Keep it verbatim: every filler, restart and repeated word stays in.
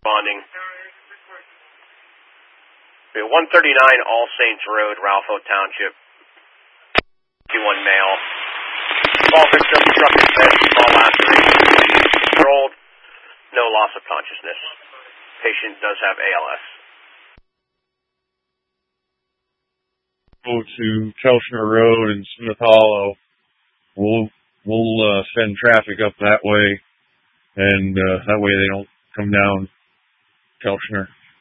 Bonding. one thirty-nine All Saints Road, Ralpho Township. fifty-one male. All victim, struck his head, small laceration. Controlled. No loss of consciousness. Patient does have A L S. Go to Kelchner Road and Smith Hollow. We'll we'll uh, send traffic up that way, and uh, that way they don't come down Kelchner.